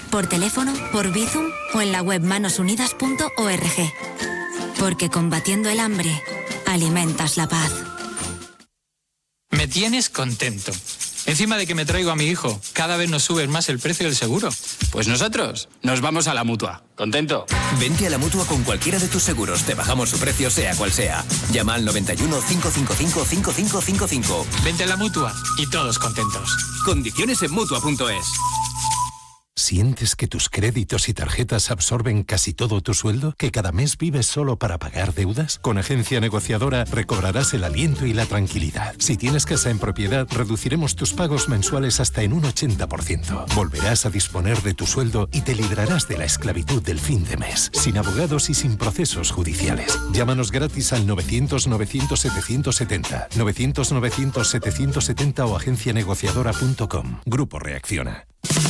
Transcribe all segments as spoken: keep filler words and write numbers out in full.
por teléfono, por Bizum o en la web manos unidas punto org. Porque combatiendo el hambre, alimentas la paz. Me tienes contento. Encima de que me traigo a mi hijo, cada vez nos suben más el precio del seguro. Pues nosotros nos vamos a la Mutua. ¿Contento? Vente a la Mutua con cualquiera de tus seguros. Te bajamos su precio sea cual sea. Llama al noventa y uno, cinco cinco cinco, cinco cinco cinco cinco. Vente a la Mutua y todos contentos. Condiciones en Mutua punto es. ¿Sientes que tus créditos y tarjetas absorben casi todo tu sueldo? ¿Que cada mes vives solo para pagar deudas? Con Agencia Negociadora recobrarás el aliento y la tranquilidad. Si tienes casa en propiedad, reduciremos tus pagos mensuales hasta en un ochenta por ciento. Volverás a disponer de tu sueldo y te librarás de la esclavitud del fin de mes, sin abogados y sin procesos judiciales. Llámanos gratis al novecientos, novecientos, setecientos setenta, novecientos, novecientos, setecientos setenta o agencia negociadora punto com. Grupo Reacciona.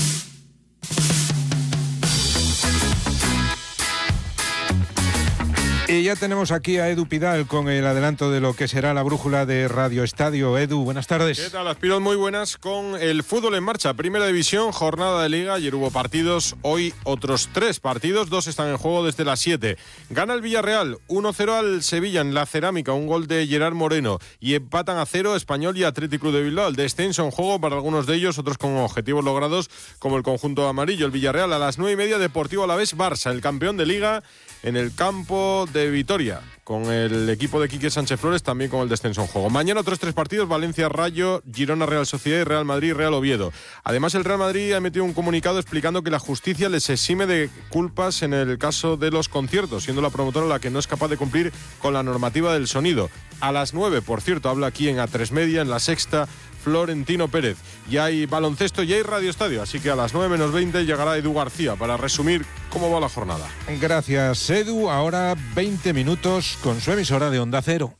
Y ya tenemos aquí a Edu Pidal con el adelanto de lo que será la brújula de Radio Estadio. Edu, buenas tardes. ¿Qué tal, Aspirón? Muy buenas, con el fútbol en marcha. Primera División, jornada de Liga. Ayer hubo partidos, hoy otros tres partidos. Dos están en juego desde las siete. Gana el Villarreal, uno cero al Sevilla en la Cerámica. Un gol de Gerard Moreno. Y empatan a cero Español y Athletic Club de Bilbao. El descenso en juego para algunos de ellos, otros con objetivos logrados, como el conjunto amarillo. El Villarreal a las nueve y media, Deportivo Alavés Barça, el campeón de Liga, en el campo de Vitoria, con el equipo de Quique Sánchez Flores, también con el descenso en juego. Mañana otros tres partidos: Valencia Rayo, Girona Real Sociedad y Real Madrid Real Oviedo. Además, el Real Madrid ha emitido un comunicado explicando que la justicia les exime de culpas en el caso de los conciertos, siendo la promotora la que no es capaz de cumplir con la normativa del sonido. A las nueve, por cierto, habla aquí en A tres Media, en La Sexta, Florentino Pérez. Y hay baloncesto y hay Radio Estadio, así que a las nueve menos veinte llegará Edu García para resumir cómo va la jornada. Gracias, Edu. Ahora veinte minutos con su emisora de Onda Cero.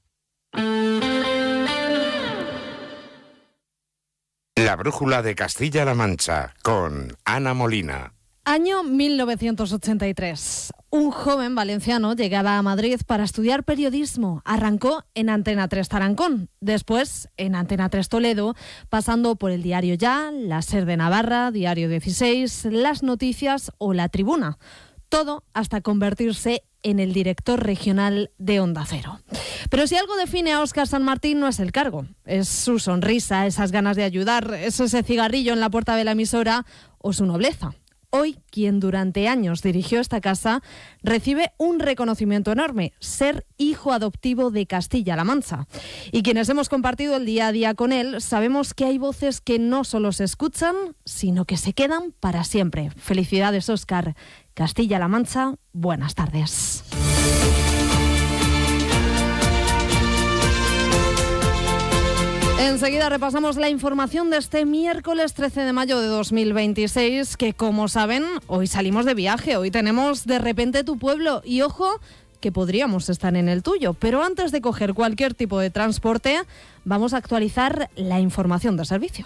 La brújula de Castilla-La Mancha, con Ana Molina. Año mil novecientos ochenta y tres. Un joven valenciano llegaba a Madrid para estudiar periodismo. Arrancó en Antena tres Tarancón, después en Antena tres Toledo, pasando por el Diario Ya, La Ser de Navarra, Diario dieciséis, Las Noticias o La Tribuna. Todo hasta convertirse en el director regional de Onda Cero. Pero si algo define a Óscar San Martín no es el cargo, es su sonrisa, esas ganas de ayudar, es ese cigarrillo en la puerta de la emisora o su nobleza. Hoy, quien durante años dirigió esta casa, recibe un reconocimiento enorme: ser hijo adoptivo de Castilla-La Mancha. Y quienes hemos compartido el día a día con él, sabemos que hay voces que no solo se escuchan, sino que se quedan para siempre. Felicidades, Óscar. Castilla-La Mancha, buenas tardes. Enseguida repasamos la información de este miércoles trece de mayo de dos mil veintiséis, que como saben, hoy salimos de viaje, hoy tenemos De repente tu pueblo y ojo que podríamos estar en el tuyo, pero antes de coger cualquier tipo de transporte, vamos a actualizar la información de servicio.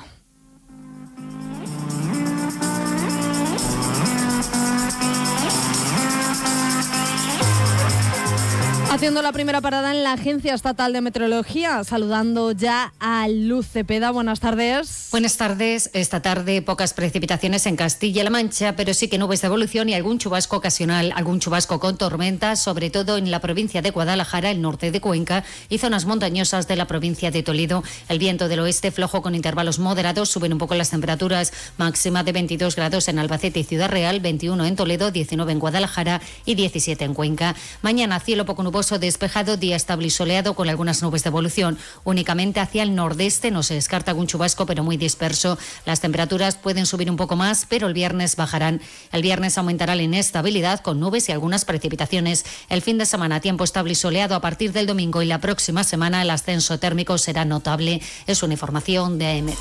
Haciendo la primera parada en la Agencia Estatal de Meteorología, saludando ya a Luz Cepeda. Buenas tardes. Buenas tardes. Esta tarde pocas precipitaciones en Castilla-La Mancha, pero sí que nubes de evolución y algún chubasco ocasional, algún chubasco con tormentas, sobre todo en la provincia de Guadalajara, el norte de Cuenca y zonas montañosas de la provincia de Toledo. El viento del oeste flojo con intervalos moderados, suben un poco las temperaturas, máxima de veintidós grados en Albacete y Ciudad Real, veintiuno en Toledo, diecinueve en Guadalajara y diecisiete en Cuenca. Mañana cielo poco nuboso, despejado, día estable y soleado con algunas nubes de evolución. Únicamente hacia el nordeste no se descarta algún chubasco, pero muy disperso. Las temperaturas pueden subir un poco más, pero el viernes bajarán. El viernes aumentará la inestabilidad con nubes y algunas precipitaciones. El fin de semana tiempo estable y soleado. A partir del domingo y la próxima semana el ascenso térmico será notable. Es una información de AEMET.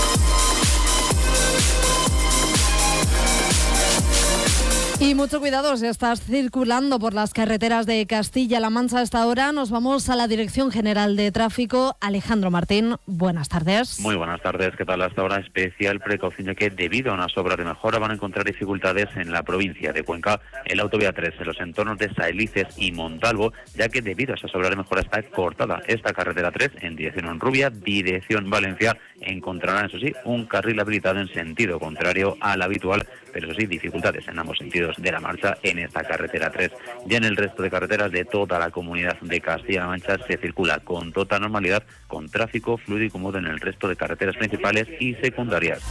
Y mucho cuidado si estás circulando por las carreteras de Castilla-La Mancha a esta hora. Nos vamos a la Dirección General de Tráfico. Alejandro Martín, buenas tardes. Muy buenas tardes. ¿Qué tal? Hasta ahora especial precaución, ya que debido a unas obras de mejora van a encontrar dificultades en la provincia de Cuenca, en la autovía tres, en los entornos de Saelices y Montalvo, ya que debido a esas obras de mejora está cortada esta carretera tres en dirección Honrubia, dirección Valencia, encontrarán, eso sí, un carril habilitado en sentido contrario al habitual, pero eso sí, dificultades en ambos sentidos de la marcha en esta carretera tres. Ya en el resto de carreteras de toda la comunidad de Castilla-La Mancha se circula con total normalidad, con tráfico fluido y cómodo en el resto de carreteras principales y secundarias.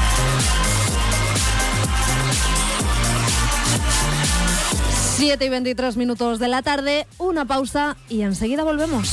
siete y veintitrés minutos de la tarde, una pausa y enseguida volvemos.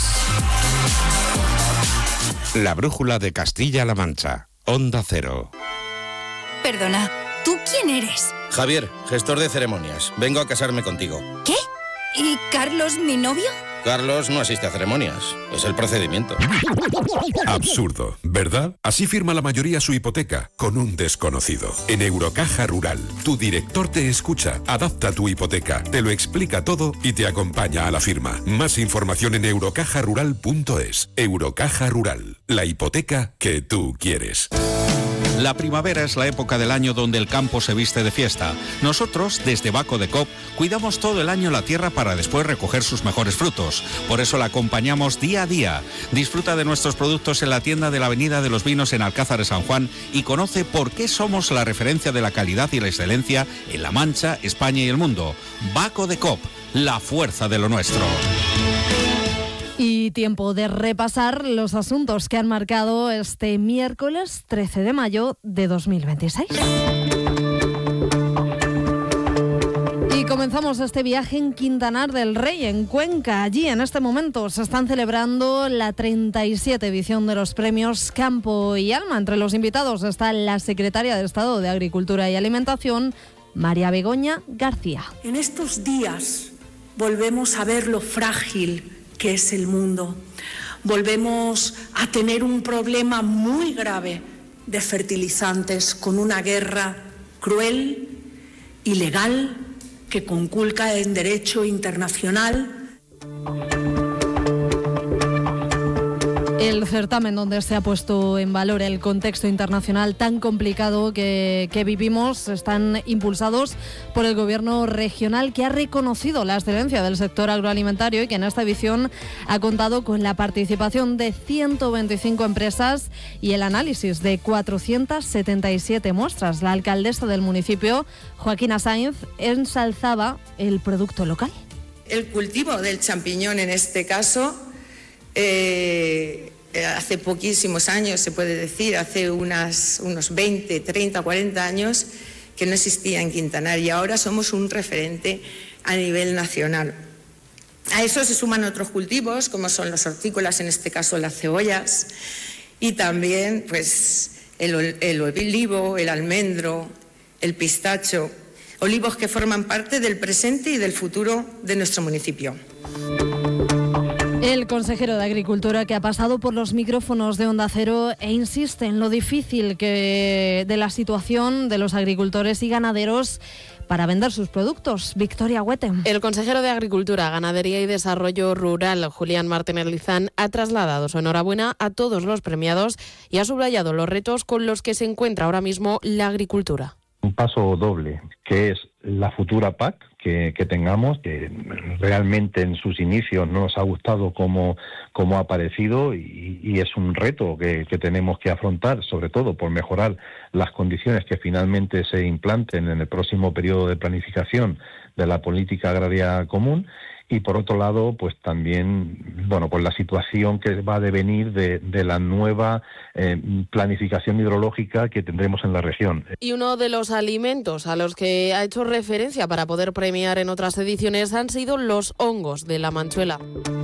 La brújula de Castilla-La Mancha, Onda Cero. Perdona, ¿tú quién eres? Javier, gestor de ceremonias. Vengo a casarme contigo. ¿Qué? ¿Y Carlos, mi novio? Carlos no asiste a ceremonias. Es el procedimiento. Absurdo, ¿verdad? Así firma la mayoría su hipoteca, con un desconocido. En Eurocaja Rural, tu director te escucha, adapta tu hipoteca, te lo explica todo y te acompaña a la firma. Más información en eurocaja rural punto es. Eurocaja Rural, la hipoteca que tú quieres. La primavera es la época del año donde el campo se viste de fiesta. Nosotros, desde Baco de Cop, cuidamos todo el año la tierra para después recoger sus mejores frutos. Por eso la acompañamos día a día. Disfruta de nuestros productos en la tienda de la Avenida de los Vinos en Alcázar de San Juan y conoce por qué somos la referencia de la calidad y la excelencia en La Mancha, España y el mundo. Baco de Cop, la fuerza de lo nuestro. Y tiempo de repasar los asuntos que han marcado este miércoles trece de mayo de dos mil veintiséis. Y comenzamos este viaje en Quintanar del Rey, en Cuenca. Allí en este momento se están celebrando la treinta y siete edición de los premios Campo y Alma. Entre los invitados está la secretaria de Estado de Agricultura y Alimentación, María Begoña García. En estos días volvemos a ver lo frágil que es el mundo. Volvemos a tener un problema muy grave de fertilizantes, con una guerra cruel, ilegal, que conculca el derecho internacional. El certamen donde se ha puesto en valor el contexto internacional tan complicado que, que vivimos están impulsados por el gobierno regional, que ha reconocido la excelencia del sector agroalimentario y que en esta edición ha contado con la participación de ciento veinticinco empresas y el análisis de cuatrocientas setenta y siete muestras. La alcaldesa del municipio, Joaquina Sainz, ensalzaba el producto local. El cultivo del champiñón en este caso, Eh, hace poquísimos años, se puede decir, hace unas, unos veinte, treinta, cuarenta años que no existía en Quintanar y ahora somos un referente a nivel nacional. A eso se suman otros cultivos, como son los hortícolas, en este caso las cebollas, y también pues, el, el olivo, el almendro, el pistacho, olivos que forman parte del presente y del futuro de nuestro municipio. El consejero de Agricultura, que ha pasado por los micrófonos de Onda Cero e insiste en lo difícil que de la situación de los agricultores y ganaderos para vender sus productos. Victoria Huete. El consejero de Agricultura, Ganadería y Desarrollo Rural, Julián Martínez Lizán, ha trasladado su enhorabuena a todos los premiados y ha subrayado los retos con los que se encuentra ahora mismo la agricultura. Un paso doble, que es la futura P A C que, que tengamos, que realmente en sus inicios no nos ha gustado cómo, cómo ha aparecido y, y es un reto que, que tenemos que afrontar, sobre todo por mejorar las condiciones que finalmente se implanten en el próximo periodo de planificación de la política agraria común. Y por otro lado, pues también, bueno, pues la situación que va a devenir de, de la nueva eh, planificación hidrológica que tendremos en la región. Y uno de los alimentos a los que ha hecho referencia para poder premiar en otras ediciones han sido los hongos de la Manchuela.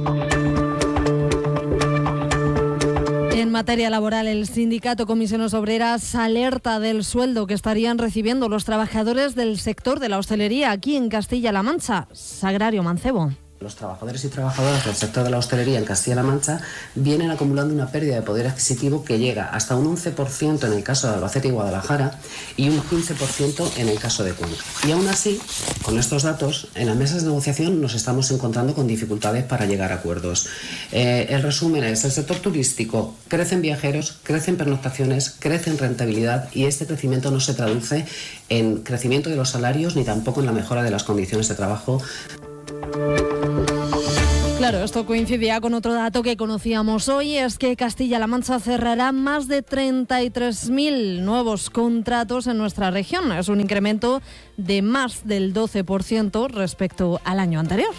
En materia laboral, el sindicato Comisiones Obreras alerta del sueldo que estarían recibiendo los trabajadores del sector de la hostelería aquí en Castilla-La Mancha. Sagrario Mancebo. Los trabajadores y trabajadoras del sector de la hostelería en Castilla-La Mancha vienen acumulando una pérdida de poder adquisitivo que llega hasta un once por ciento en el caso de Albacete y Guadalajara y un quince por ciento en el caso de Cuenca. Y aún así, con estos datos, en las mesas de negociación nos estamos encontrando con dificultades para llegar a acuerdos. Eh, el resumen es: el sector turístico crece en viajeros, crece en pernoctaciones, crece en rentabilidad y este crecimiento no se traduce en crecimiento de los salarios ni tampoco en la mejora de las condiciones de trabajo. Claro, esto coincidía con otro dato que conocíamos hoy, es que Castilla-La Mancha cerrará más de treinta y tres mil nuevos contratos en nuestra región. Es un incremento de más del doce por ciento respecto al año anterior.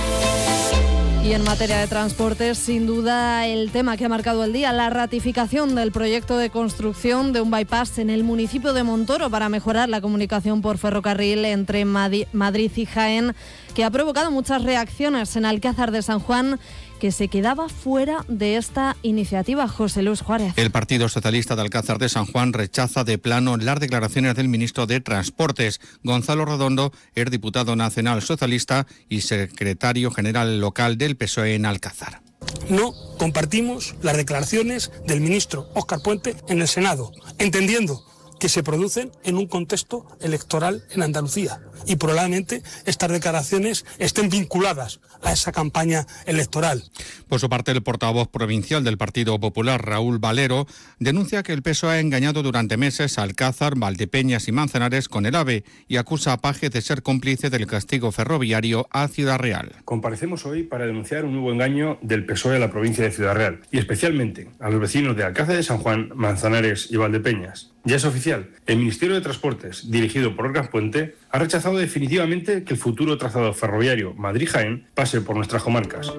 Y en materia de transportes, sin duda, el tema que ha marcado el día, la ratificación del proyecto de construcción de un bypass en el municipio de Montoro para mejorar la comunicación por ferrocarril entre Madrid y Jaén, que ha provocado muchas reacciones en Alcázar de San Juan, que se quedaba fuera de esta iniciativa. José Luis Juárez. El Partido Socialista de Alcázar de San Juan rechaza de plano las declaraciones del ministro de Transportes. Gonzalo Redondo es diputado nacional socialista y secretario general local del P S O E en Alcázar. No compartimos las declaraciones del ministro Óscar Puente en el Senado, entendiendo que se producen en un contexto electoral en Andalucía y probablemente estas declaraciones estén vinculadas a esa campaña electoral. Por su parte, el portavoz provincial del Partido Popular, Raúl Valero, denuncia que el P S O E ha engañado durante meses a Alcázar, Valdepeñas y Manzanares con el AVE y acusa a Paje de ser cómplice del castigo ferroviario a Ciudad Real. Comparecemos hoy para denunciar un nuevo engaño del P S O E a la provincia de Ciudad Real y especialmente a los vecinos de Alcázar de San Juan, Manzanares y Valdepeñas. Ya es oficial, el Ministerio de Transportes, dirigido por Óscar Puente, ha rechazado definitivamente que el futuro trazado ferroviario Madrid-Jaén pase por nuestras comarcas.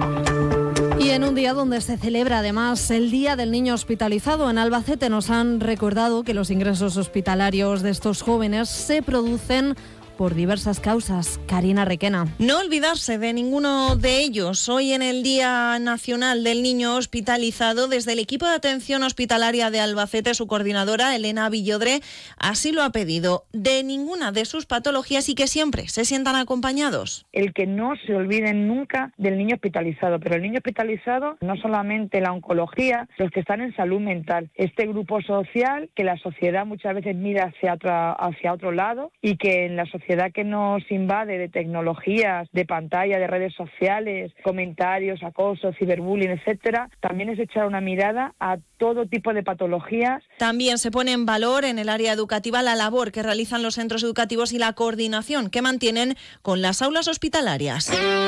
Y en un día donde se celebra además el Día del Niño Hospitalizado, en Albacete nos han recordado que los ingresos hospitalarios de estos jóvenes se producen por diversas causas. Karina Requena. No olvidarse de ninguno de ellos. Hoy en el Día Nacional del Niño Hospitalizado, desde el equipo de atención hospitalaria de Albacete, su coordinadora Elena Villodré así lo ha pedido. De ninguna de sus patologías y que siempre se sientan acompañados. El que no se olviden nunca del niño hospitalizado, pero el niño hospitalizado no solamente la oncología, los que están en salud mental, este grupo social que la sociedad muchas veces mira hacia otra, hacia otro lado y que en la sociedad que nos invade de tecnologías, de pantalla, de redes sociales, comentarios, acoso, ciberbullying, etcétera, también es echar una mirada a todo tipo de patologías. También se pone en valor en el área educativa la labor que realizan los centros educativos y la coordinación que mantienen con las aulas hospitalarias.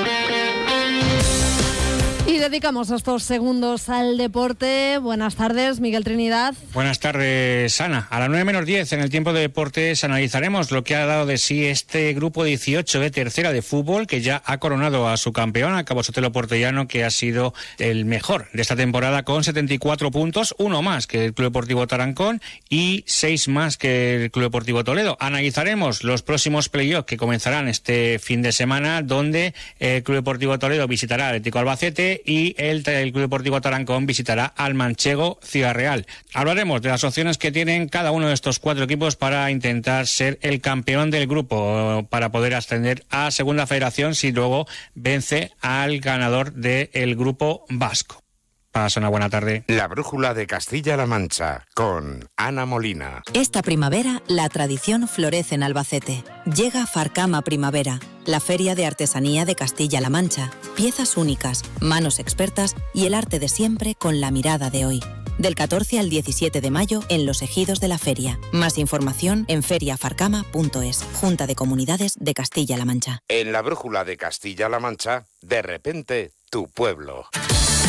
Y dedicamos estos segundos al deporte. Buenas tardes, Miguel Trinidad. Buenas tardes, Ana. A las nueve menos diez en el tiempo de deportes analizaremos lo que ha dado de sí este grupo dieciocho de tercera de fútbol, que ya ha coronado a su campeón, a Cabo Sotelo Portellano, que ha sido el mejor de esta temporada con setenta y cuatro puntos, uno más que el Club Deportivo Tarancón y seis más que el Club Deportivo Toledo. Analizaremos los próximos playoffs que comenzarán este fin de semana, donde el Club Deportivo Toledo visitará al Atlético Albacete y el, el Club Deportivo Tarancón visitará al Manchego Ciudad Real. Hablaremos de las opciones que tienen cada uno de estos cuatro equipos para intentar ser el campeón del grupo, para poder ascender a Segunda Federación si luego vence al ganador del grupo vasco. Pasa una buena tarde. La brújula de Castilla-La Mancha, con Ana Molina. Esta primavera, la tradición florece en Albacete. Llega Farcama Primavera, la feria de artesanía de Castilla-La Mancha. Piezas únicas, manos expertas y el arte de siempre con la mirada de hoy. Del catorce al diecisiete de mayo en los ejidos de la feria. Más información en feria farcama punto es. Junta de Comunidades de Castilla-La Mancha. En la brújula de Castilla-La Mancha, de repente, tu pueblo.